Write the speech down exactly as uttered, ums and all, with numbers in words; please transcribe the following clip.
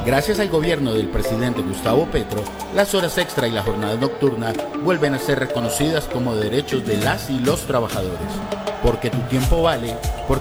Gracias al gobierno del presidente Gustavo Petro, las horas extra y la jornada nocturna vuelven a ser reconocidas como derechos de las y los trabajadores. Porque tu tiempo vale, porque